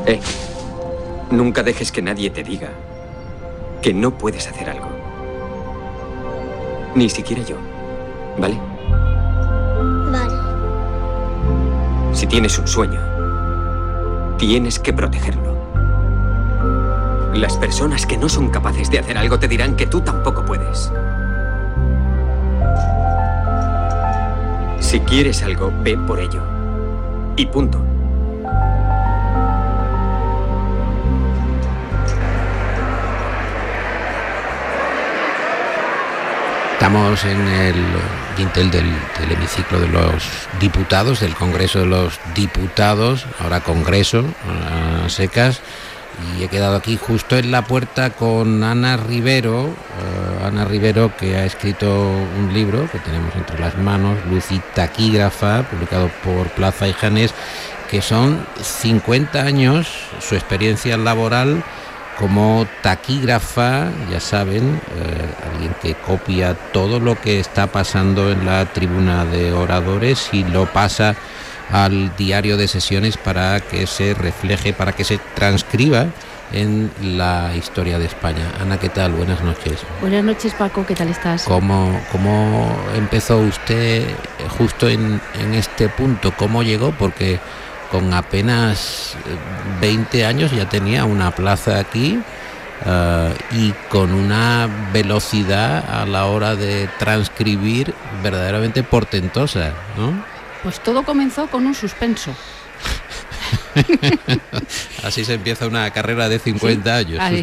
Eh, Nunca dejes que nadie te diga que no puedes hacer algo. Ni siquiera yo, ¿vale? Vale. Si tienes un sueño, tienes que protegerlo. Las personas que no son capaces de hacer algo te dirán que tú tampoco puedes. Si quieres algo, ve por ello. Y punto. Estamos en el dintel del hemiciclo de los diputados, del Congreso de los Diputados, ahora Congreso, a secas, y he quedado aquí justo en la puerta con Ana Rivero, que ha escrito un libro que tenemos entre las manos, Luz y Taquígrafa, publicado por Plaza y Janés, que son 50 años, su experiencia laboral como taquígrafa, ya saben, alguien que copia todo lo que está pasando en la tribuna de oradores y lo pasa al diario de sesiones para que se refleje, para que se transcriba en la historia de España. Ana, ¿qué tal? Buenas noches. Buenas noches, Paco, ¿qué tal estás? ¿Cómo empezó usted justo en este punto? ¿Cómo llegó? Porque con apenas 20 años ya tenía una plaza aquí y con una velocidad a la hora de transcribir verdaderamente portentosa, ¿no? Pues todo comenzó con un suspenso. Así se empieza una carrera de 50 años. Así